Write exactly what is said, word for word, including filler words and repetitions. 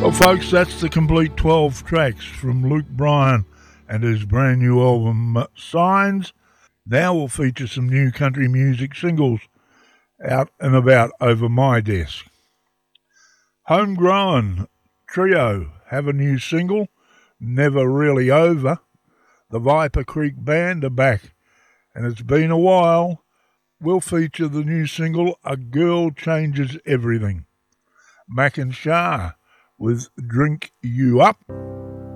Well, folks, that's the complete twelve tracks from Luke Bryan and his brand new album Signs. Now we'll feature some new country music singles out and about over my desk. Homegrown Trio have a new single, Never Really Over. The Viper Creek Band are back, and it's been a while. We'll feature the new single, A Girl Changes Everything. Mac and Shah with Drink You Up.